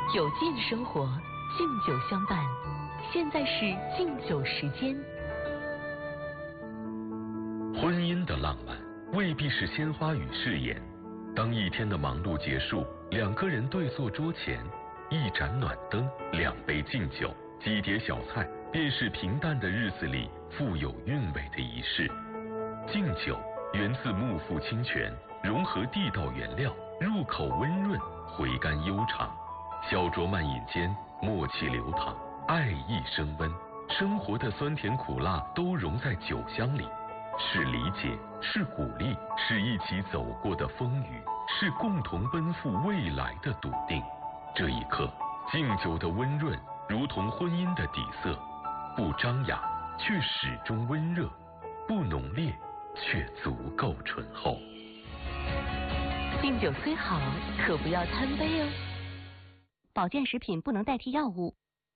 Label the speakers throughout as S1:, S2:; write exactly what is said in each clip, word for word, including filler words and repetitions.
S1: 有劲生活，敬酒相伴。现在是敬酒时间。
S2: 婚姻的浪漫未必是鲜花与誓言。当一天的忙碌结束，两个人对坐桌前，一盏暖灯，两杯敬酒，几碟小菜，便是平淡的日子里富有韵味的仪式。敬酒源自木富清泉，融合地道原料，入口温润，回甘悠长。小酌慢饮间，默契流淌，爱意升温，生活的酸甜苦辣都融在酒香里。是理解，是鼓励，是一起走过的风雨，是共同奔赴未来的笃定。这一刻，敬酒的温润如同婚姻的底色，不张扬却始终温热，不浓烈却足够醇厚。
S1: 敬酒虽好，可不要贪杯哦。保健食品不能代替药物。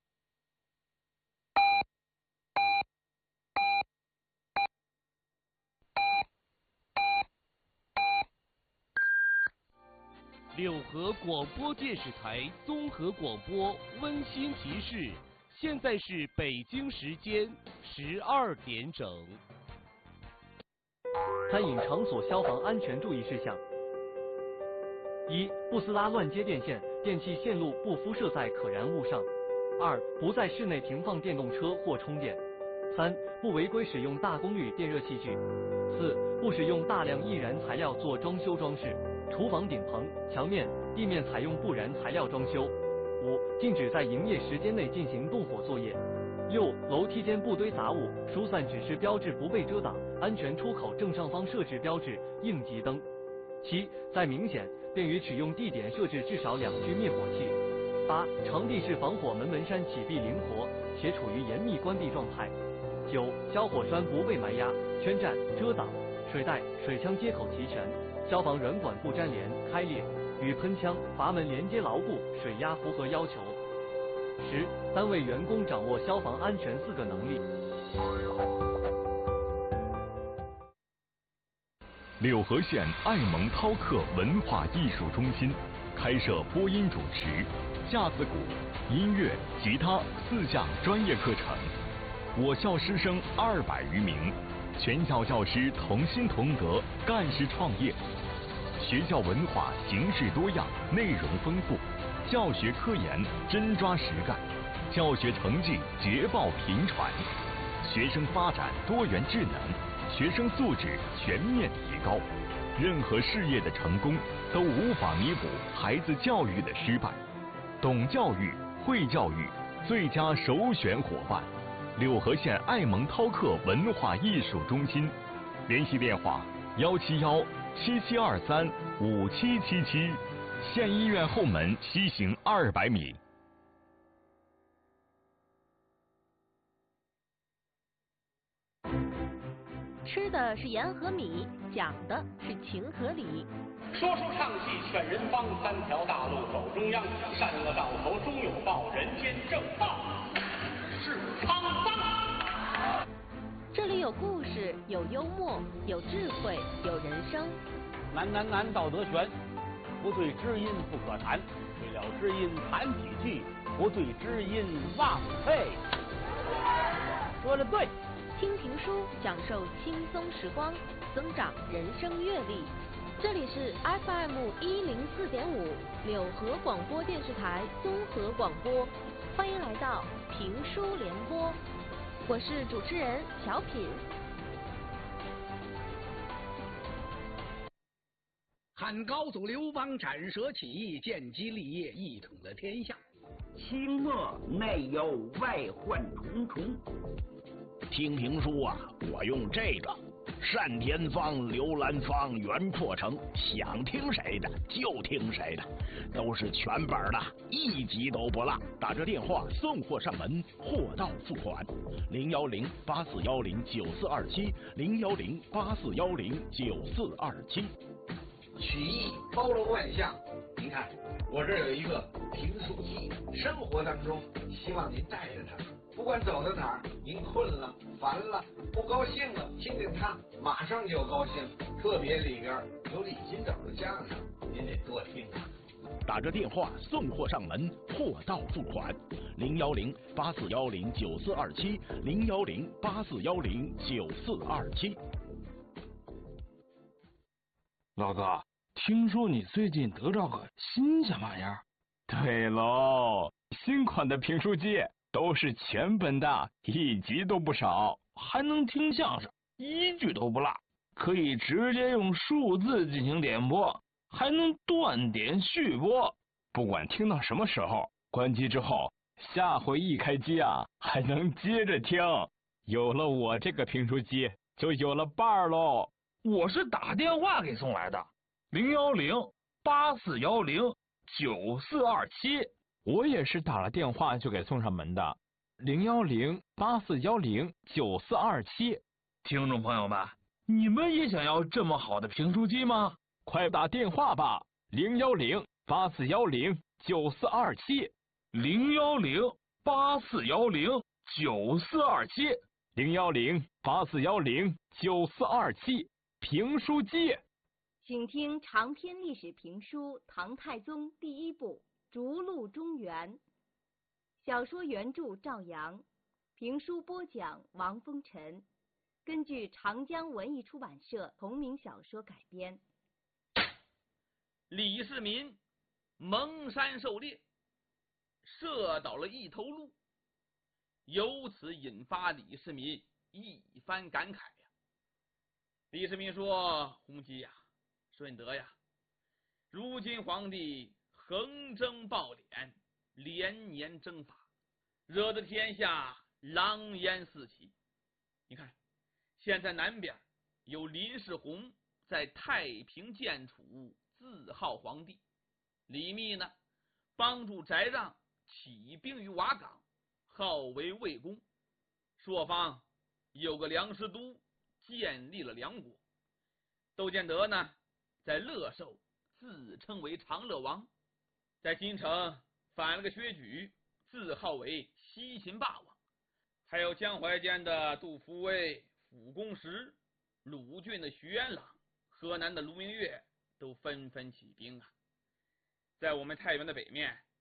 S3: 六合广播电视台综合广播温馨提示：现在是北京时间十二点整。
S4: 餐饮场所消防安全注意事项：一、不撕拉乱接电线，电器线路不敷设在可燃物上；二、不在室内停放电动车或充电；三、不违规使用大功率电热器具；四、不使用大量易燃材料做装修装饰。厨房顶棚、墙面、地面采用不燃材料装修。五、禁止在营业时间内进行动火作业。六、楼梯间不堆杂物，疏散指示标志不被遮挡，安全出口正上方设置标志应急灯。七、在明显便于取用地点设置至少两具灭火器。八、场地是防火门门扇启闭灵活，且处于严密关闭状态。九、消火栓不被埋压、圈占、遮挡，水带、水枪接口齐全。消防软管不粘连、开裂，与喷枪、阀门连接牢固，水压符合要求。十、单位员工掌握消防安全四个能力。
S5: 柳河县爱蒙饕客文化艺术中心开设播音主持、架子鼓、音乐、吉他四项专业课程。我校师生二百余名，全校教师同心同德，干事创业。学校文化形式多样，内容丰富，教学科研真抓实干，教学成绩捷报频传，学生发展多元智能，学生素质全面提高。任何事业的成功都无法弥补孩子教育的失败，懂教育、会教育，最佳首选伙伴。柳河县爱蒙饕客文化艺术中心，联系电话幺七幺七七二三五七七七，县医院后门西行二百米。
S1: 吃的是盐和米，讲的是情和理。
S6: 说书唱戏劝人方，三条大路走中央，善恶到头终有报，人间正道是沧桑。
S1: 这里有故事，有幽默，有智慧，有人生。
S6: 难难难，道德悬，不对知音不可谈，对了知音谈几句，不对知音忘废。说的对。
S1: 听评书，享受轻松时光，增长人生阅历。这里是 F M 一零四点五柳河广播电视台综合广播，欢迎来到评书联播，我是主持人小品。
S7: 汉高祖刘邦斩蛇起义，建基立业，一统了天下。
S8: 清末内忧外患重重。
S9: 听评书啊，我用这个单田芳、刘兰芳、袁阔成，想听谁的就听谁的，都是全本的，一集都不落。打这电话送货上门，货到付款。零幺零八四幺零九四二七，零幺零八四幺零九四二七。
S7: 曲艺包罗万象，您看我这儿有一个评书机，生活当中希望您带着它。不管走到哪儿，您困了、烦了、不高兴了，听听它，马上就高兴。特别里边有李金斗的相声，您得多听啊。
S9: 打着电话送货上门，货到付款。零幺零八四幺零九四二七，零幺零八四幺零九四二七。
S10: 老哥，听说你最近得着个新鲜玩意儿？
S11: 对喽，新款的评书机都是全本的，一集都不少，
S10: 还能听相声，一句都不落，可以直接用数字进行点播，还能断点续播。
S11: 不管听到什么时候，关机之后，下回一开机啊，还能接着听。有了我这个评书机，就有了伴儿喽。
S10: 我是打电话给送来的，零幺零八四幺零九四二七。
S11: 我也是打了电话就给送上门的，零幺零八四幺零九四二七。
S10: 听众朋友们，你们也想要这么好的评书机吗？
S11: 快打电话吧，零幺零八四幺零九四二七，
S10: 零幺零八四幺零九四二七，
S11: 零幺零八四幺零九四二七。评书机，
S12: 请听长篇历史评书《唐太宗》第一部《逐鹿中原》，小说原著赵阳，评书播讲王风尘，根据长江文艺出版社同名小说改编。
S6: 李世民蒙山狩猎，射倒了一头鹿，由此引发李世民一番感慨。李世民说：“洪基呀，顺德呀，如今皇帝横征暴敛，连年征伐，惹得天下狼烟四起。你看，现在南边有林世宏在太平建储，自号皇帝；李密呢，帮助翟让起兵于瓦岗，号为魏公；朔方有个梁师都，建立了梁国。窦建德呢，在乐寿自称为长乐王，在京城反了个薛举，自号为西秦霸王。还有江淮间的杜伏威、辅公时，鲁郡的徐元朗，河南的卢明月，都纷纷起兵啊。在我们太原的北面